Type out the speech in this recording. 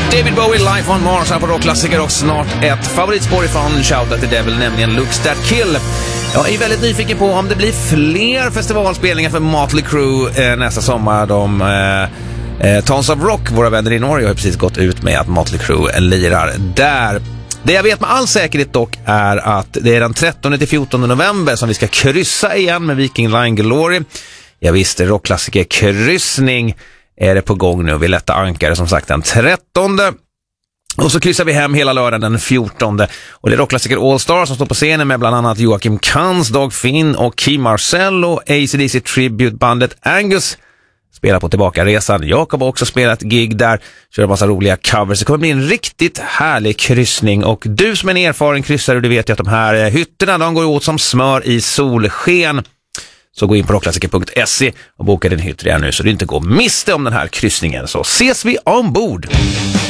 David Bowie, Life on Mars här på rockklassiker och snart ett favoritspår ifrån Shout at the Devil, nämligen Looks That Kill. Jag är väldigt nyfiken på om det blir fler festivalspelningar för Motley Crue nästa sommar. Tons of Rock, våra vänner i Norge, har precis gått ut med att Motley Crue lirar där. Det jag vet med all säkerhet dock är att det är den 13-14 november som vi ska kryssa igen med Viking Line Glory. Jag visste, rockklassiker kryssning är det på gång nu. Vi lättar ankare som sagt den 13. Och så kryssar vi hem hela lördagen den 14. Och det är rockklassiker All Star som står på scenen med bland annat Joakim Kans, Dag Finn och Key Marcello. AC/DC Tribute-bandet Angus spelar på tillbakaresan. Jakob har också spelat gig där, kör en massa roliga covers. Det kommer bli en riktigt härlig kryssning. Och du som är en erfaren kryssare, du vet ju att de här hytterna, de går åt som smör i solsken. Så gå in på rockklassiker.se och boka din hytt redan nu så du inte går miste om den här kryssningen. Så ses vi ombord!